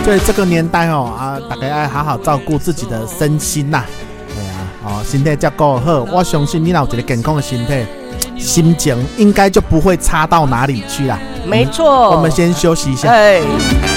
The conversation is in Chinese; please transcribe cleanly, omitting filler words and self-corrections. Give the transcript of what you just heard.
所以这个年代大家要好好照顾自己的身心呐。对啊，身体才够好，我相信你有一个健康的身体，心情应该就不会差到哪里去啦。 没错， 我们先休息一下。